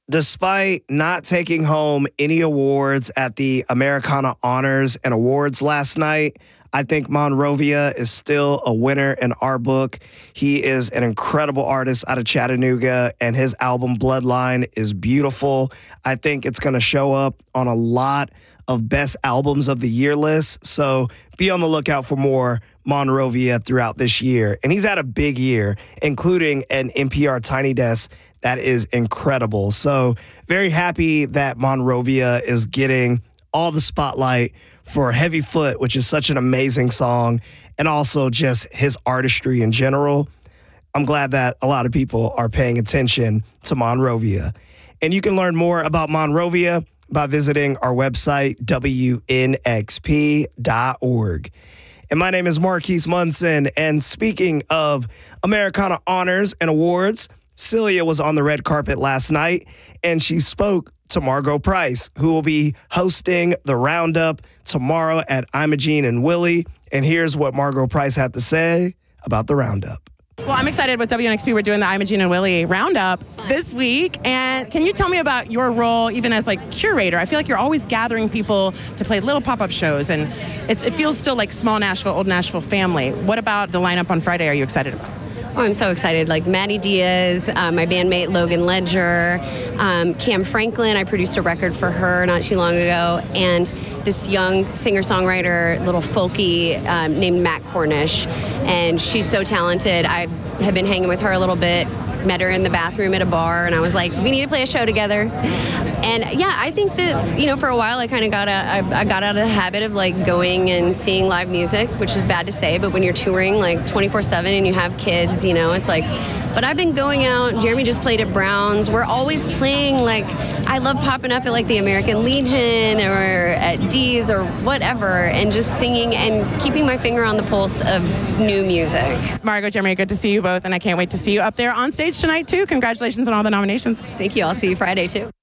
Despite not taking home any awards at the Americana Honors and Awards last night, I think Monrovia is still a winner in our book. He is an incredible artist out of Chattanooga, and his album Bloodline is beautiful. I think it's going to show up on a lot of best albums of the year lists. So be on the lookout for more Monrovia throughout this year. And he's had a big year, including an NPR Tiny Desk that is incredible. So very happy that Monrovia is getting all the spotlight for Heavy Foot, which is such an amazing song, and also just his artistry in general. I'm glad that a lot of people are paying attention to Monrovia. And you can learn more about Monrovia by visiting our website, WNXP.org. And my name is Marquise Munson. And speaking of Americana Honors and Awards, Celia was on the red carpet last night, and she spoke to Margo Price, who will be hosting the Roundup tomorrow at Imogene and Willie. And here's what Margo Price had to say about the Roundup. Well, I'm excited with WNXP. We're doing the Imogene and Willie Roundup this week. And can you tell me about your role even as like curator? I feel like you're always gathering people to play little pop-up shows, and it feels still like small Nashville, old Nashville family. What about the lineup on Friday are you excited about? Oh, I'm so excited. Like Maddie Diaz, my bandmate Logan Ledger, Cam Franklin. I produced a record for her not too long ago. And this young singer-songwriter, little folky, named Matt Cornish. And she's so talented. I have been hanging with her a little bit. Met her in the bathroom at a bar, and I was like, we need to play a show together. And yeah, I think that, for a while I kind of got out of the habit of like going and seeing live music, which is bad to say, but when you're touring like 24/7 and you have kids, it's like, but I've been going out. Jeremy just played at Brown's. We're always playing, like, I love popping up at like the American Legion or at D's or whatever, and just singing and keeping my finger on the pulse of new music. Margo, Jeremy, good to see you both, and I can't wait to see you up there on stage tonight too. Congratulations on all the nominations. Thank you. I'll see you Friday too.